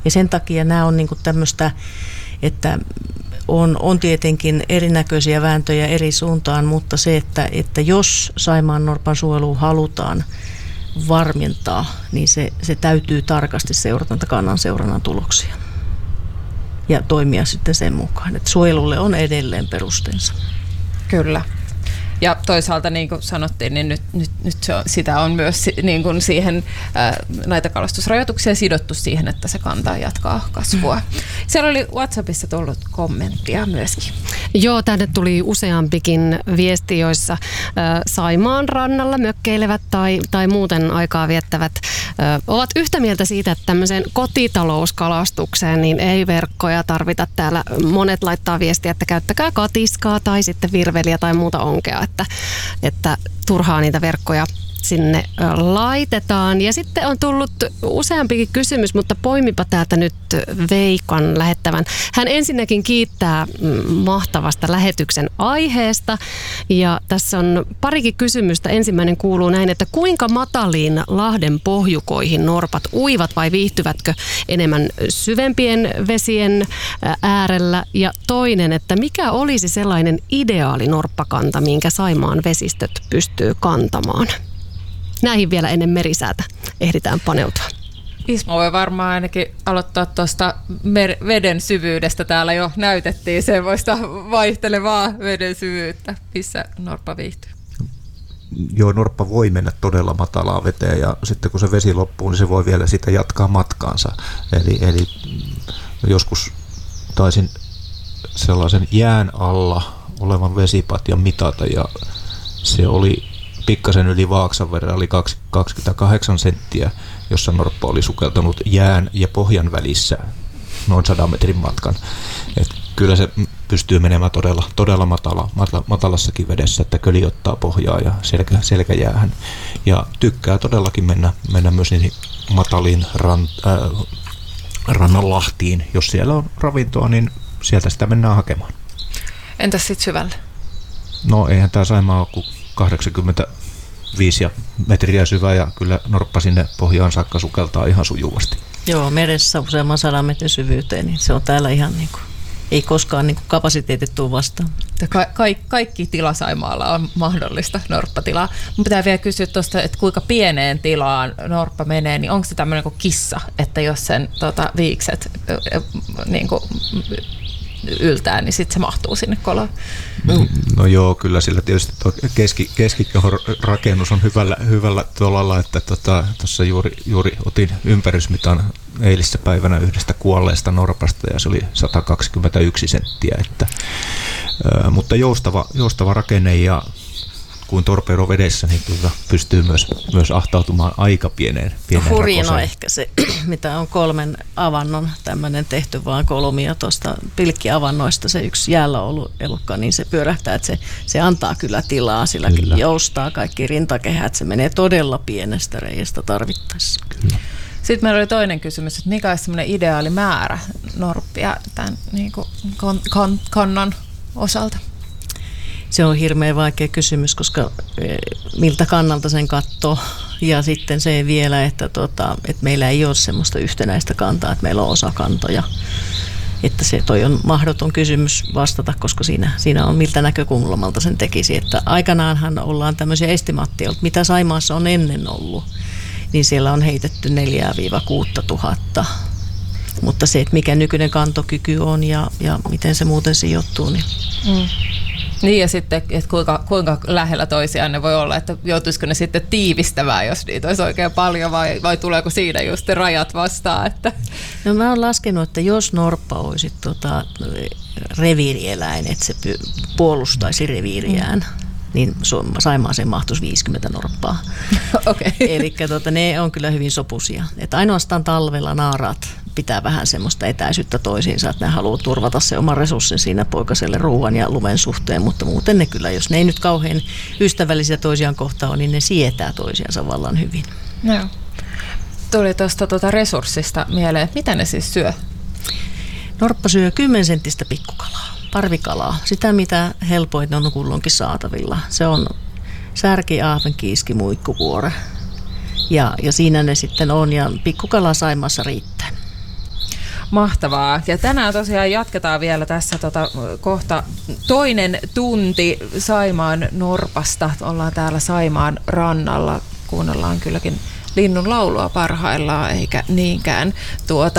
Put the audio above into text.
Ja sen takia nämä on niin kuin tämmöistä, että on tietenkin erinäköisiä vääntöjä eri suuntaan, mutta se, että jos saimaannorpan suojelua halutaan varmentaa, niin se täytyy tarkasti seurata kannan seurannan tuloksia ja toimia sitten sen mukaan, että suojelulle on edelleen perusteensa. Kyllä. Ja toisaalta niin kuin sanottiin, niin nyt sitä on myös niin kuin siihen näitä kalastusrajoituksia sidottu siihen, että se kanta jatkaa kasvua. Siellä oli WhatsAppissa tullut kommenttia myöskin. Joo, tänne tuli useampikin viesti, joissa Saimaan rannalla mökkeilevät tai muuten aikaa viettävät ovat yhtä mieltä siitä, että tämmöiseen kotitalouskalastukseen niin ei verkkoja tarvita. Täällä monet laittaa viestiä, että käyttäkää katiskaa tai sitten virveliä tai muuta onkea, että turhaa niitä verkkoja sinne laitetaan. Ja sitten on tullut useampikin kysymys, mutta poimipa täältä nyt Veikan lähettävän. Hän ensinnäkin kiittää mahtavasta lähetyksen aiheesta. Ja tässä on parikin kysymystä. Ensimmäinen kuuluu näin, että kuinka mataliin Lahden pohjukoihin norpat uivat vai viihtyvätkö enemmän syvempien vesien äärellä? Ja toinen, että mikä olisi sellainen ideaali norppakanta, minkä Saimaan vesistöt pystyy kantamaan? Näihin vielä ennen merisäätä ehditään paneutua. Ismo voi varmaan ainakin aloittaa tuosta veden syvyydestä. Täällä jo näytettiin semmoista vaihtelevaa veden syvyyttä, missä norppa viihtyy. Joo, norppa voi mennä todella matalaan veteen ja sitten kun se vesi loppuu, niin se voi vielä sitä jatkaa matkaansa. Eli joskus taisin sellaisen jään alla olevan vesipatjan mitata ja se oli pikkasen yli vaaksan verran, oli 28 senttiä, jossa norppa oli sukeltanut jään ja pohjan välissä noin 100 metrin matkan. Et kyllä se pystyy menemään todella matalassakin vedessä, että köli ottaa pohjaa ja selkäjäähän. Ja tykkää todellakin mennä myös niihin mataliin rannanlahtiin. Jos siellä on ravintoa, niin sieltä sitä mennään hakemaan. Entäs sitten syvällä? No eihän tämä Saimaa ole kuin 85 metriä syvä ja kyllä norppa sinne pohjaan saakka sukeltaa ihan sujuvasti. Joo, meressä useamman 100 metrin syvyyteen, niin se on täällä ihan niin kuin, ei koskaan niin kuin kapasiteetit tule vastaan. Kaikki tila Saimaalla on mahdollista norppatilaa. Mun pitää vielä kysyä tuosta, että kuinka pieneen tilaan norppa menee, niin onko se tämmöinen kuin kissa, että jos sen viikset niin kuin yltää, niin sitten se mahtuu sinne kolaan. No joo, kyllä sillä tietysti tuo keskikehon rakennus on hyvällä tolalla, että tuossa juuri otin ympärysmitan eilissä päivänä yhdestä kuolleesta norpasta ja se oli 121 senttiä, mutta joustava rakenne ja kuin torpedo vedessä, niin pystyy myös ahtautumaan aika pieneen hurjin on ehkä se, mitä on 3 avannon tämmöinen tehty vaan kolmia tuosta pilkkiavannoista, se yksi jäällä ollut elukka, niin se pyörähtää, että se antaa kyllä tilaa, sillä joustaa kaikki rintakehät, se menee todella pienestä reiästä tarvittaessa. Kyllä. Sitten meillä oli toinen kysymys, että mikä olisi semmoinen ideaali määrä norppia tämän niin kuin kannan osalta? Se on hirveän vaikea kysymys, koska miltä kannalta sen katsoo. Ja sitten se vielä, että meillä ei ole semmoista yhtenäistä kantaa, että meillä on osakantoja. Että toi on mahdoton kysymys vastata, koska siinä on miltä näkökulmalta sen tekisi. Että aikanaanhan ollaan tämmöisiä estimaatteja, mitä Saimaassa on ennen ollut, niin siellä on heitetty 4-6 tuhatta. Mutta se, että mikä nykyinen kantokyky on ja miten se muuten sijoittuu, niin... Niin ja sitten, että kuinka lähellä toisiaan ne voi olla, että joutuisiko ne sitten tiivistämään, jos niitä olisi oikein paljon vai tuleeko siinä just rajat vastaan? Että... No mä oon laskenut, että jos norppa olisi reviirieläin, että se puolustaisi reviiriään, niin Saimaaseen mahtuisi 50 norppaa. Okay. Eli ne on kyllä hyvin sopuisia. Että ainoastaan talvella naaraat pitää vähän semmoista etäisyyttä toisiinsa, että ne haluaa turvata se oman resurssin siinä poikaselle ruoan ja lumen suhteen, mutta muuten ne kyllä, jos ne ei nyt kauhean ystävällisiä toisiaan kohtaan, niin ne sietää toisiansa vallan hyvin. Joo. Tuli tuosta resurssista mieleen, että mitä ne siis syö? Norppa syö 10 senttistä pikkukalaa, parvikalaa, sitä mitä helpoin on kulloinkin saatavilla. Se on särki, ahven, kiiski, muikkukuore ja siinä ne sitten on ja pikkukalaa Saimaassa riittää. Mahtavaa. Ja tänään tosiaan jatketaan vielä tässä kohta toinen tunti Saimaan norpasta. Ollaan täällä Saimaan rannalla. Kuunnellaan kylläkin linnun laulua parhaillaan, eikä niinkään